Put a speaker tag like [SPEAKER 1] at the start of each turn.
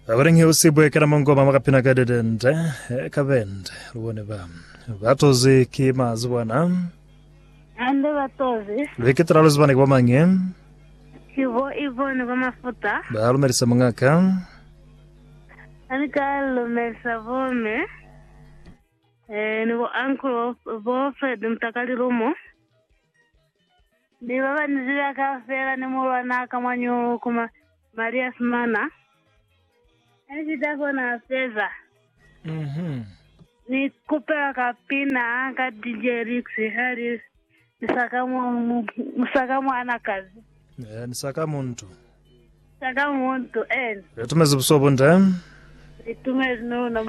[SPEAKER 1] Abarengi usibwe kana mongoma makapina kadedende kabende rubone bam batozi kima zubana
[SPEAKER 2] ande batozi
[SPEAKER 1] vikitra lozbane kwa mange
[SPEAKER 2] kibo ivone kwa mafuta
[SPEAKER 1] ba lumerisa mangaka
[SPEAKER 2] anika lumerisa vome nibo uncle bo Fred mtakali rumo ni baba nizira kafera ni mulwana kamanyo kuma Maria Smana Nijitako na feza. Ni kupea kapina ka DJ Rixi Harris. Nisakamu ana kazi.
[SPEAKER 1] Nisakamu mtu.
[SPEAKER 2] Nisakamu mtu,
[SPEAKER 1] Tumezi busobo nda?
[SPEAKER 2] Tumezi no na